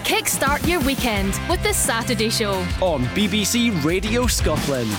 Kickstart your weekend with The Saturday Show on BBC Radio Scotland.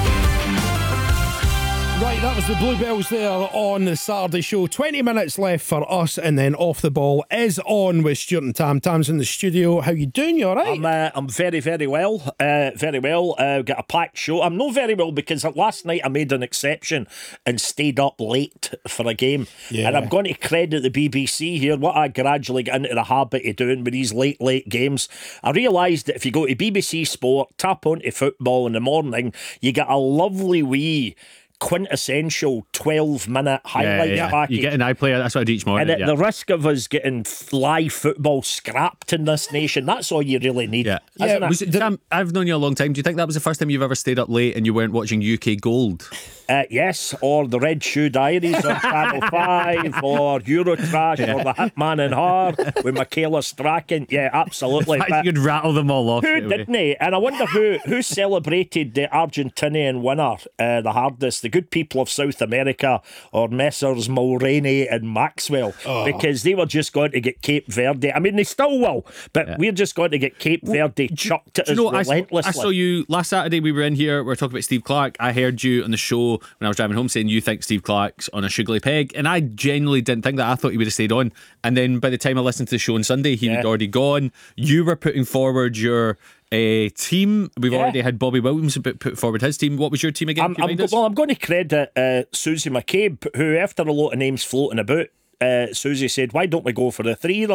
Right, that was the Bluebells there on the Saturday Show. 20 minutes left for us, and then Off the Ball is on with Stuart and Tam. Tam's in the studio. How you doing? You all right? I'm very, very well. Very well. Got a packed show. I'm not very well because last night I made an exception and stayed up late for a game. Yeah. And I'm going to credit the BBC here. What I gradually get into the habit of doing with these late games, I realised that if you go to BBC Sport, tap onto football in the morning, you get a lovely wee quintessential 12-minute highlight package. You get an iPlayer, that's what I do each morning. And at the risk of us getting live football scrapped in this nation, that's all you really need. Sam, I've known you a long time. Do you think that was the first time you've ever stayed up late and you weren't watching UK Gold? Yes, or the Red Shoe Diaries on Channel 5, or Eurotrash, or the Hitman in Har with Michaela Strachan. Yeah, absolutely. You could rattle them all off. Who didn't he? And I wonder who celebrated the Argentinian winner the hardest, the good people of South America or Messrs Mulroney and Maxwell, because they were just going to get Cape Verde. I mean, they still will, but we're just going to get Cape Verde chucked at us relentlessly. I saw you last Saturday. We were in here, we were talking about Steve Clarke. I heard you on the show when I was driving home saying you think Steve Clarke's on a sugary peg, and I genuinely didn't think that. I thought he would have stayed on, and then by the time I listened to the show on Sunday, he had already gone. You were putting forward your team. We've already had Bobby Williams put forward his team. What was your team again? I'm going to credit Susie McCabe, who after a lot of names floating about, Susie said, why don't we go for the three